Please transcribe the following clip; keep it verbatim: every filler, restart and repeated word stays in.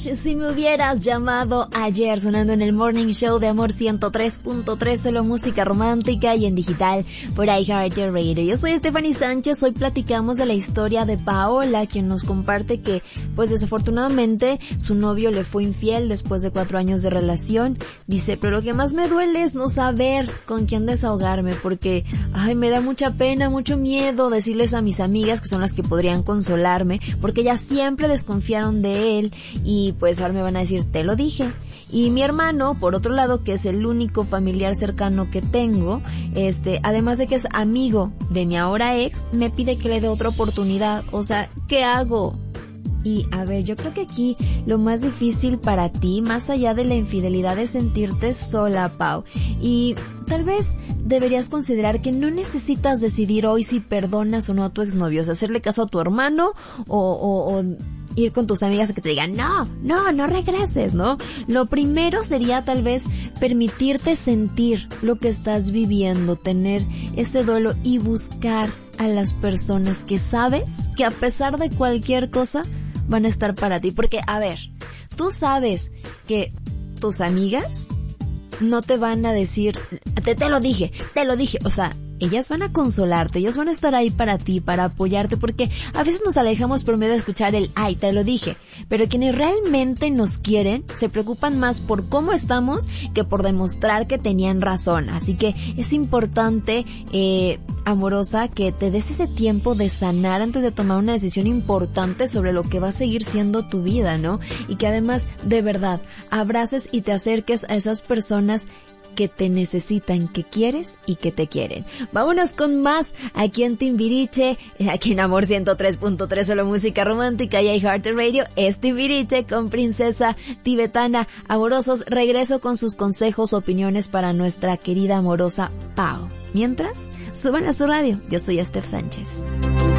Si me hubieras llamado ayer, sonando en el Morning Show de Amor ciento tres punto tres, solo música romántica y en digital por iHeartRadio. Yo soy Stephanie Sánchez. Hoy platicamos de la historia de Paola, quien nos comparte que, pues desafortunadamente, su novio le fue infiel después de cuatro años de relación. Dice, pero lo que más me duele es no saber con quién desahogarme, porque, ay, me da mucha pena, mucho miedo decirles a mis amigas, que son las que podrían consolarme, porque ellas siempre desconfiaron de él y pues ahora me van a decir, te lo dije. Y mi hermano, por otro lado, que es el único familiar cercano que tengo, este, además de que es amigo de mi ahora ex, me pide que le dé otra oportunidad. O sea, ¿qué hago? Y a ver, yo creo que aquí lo más difícil para ti, más allá de la infidelidad, es sentirte sola, Pau. Y tal vez deberías considerar que no necesitas decidir hoy si perdonas o no a tu exnovio, o sea, hacerle caso a tu hermano o, o, o ir con tus amigas a que te digan, no, no, no regreses, ¿no? Lo primero sería tal vez permitirte sentir lo que estás viviendo, tener ese duelo y buscar a las personas que sabes que a pesar de cualquier cosa van a estar para ti. Porque, a ver, tú sabes que tus amigas no te van a decir, te, te lo dije, te lo dije, o sea, ellas van a consolarte, ellas van a estar ahí para ti, para apoyarte, porque a veces nos alejamos por medio de escuchar el, ay, te lo dije, pero quienes realmente nos quieren se preocupan más por cómo estamos que por demostrar que tenían razón. Así que es importante, eh, amorosa, que te des ese tiempo de sanar antes de tomar una decisión importante sobre lo que va a seguir siendo tu vida, ¿no? Y que además, de verdad, abraces y te acerques a esas personas que te necesitan, que quieres y que te quieren. Vámonos con más aquí en Timbiriche, aquí en Amor ciento tres punto tres, solo música romántica y iHeartRadio. Es Timbiriche con Princesa Tibetana. Amorosos, regreso con sus consejos, opiniones para nuestra querida amorosa Pau. Mientras, suban a su radio. Yo soy Steph Sánchez.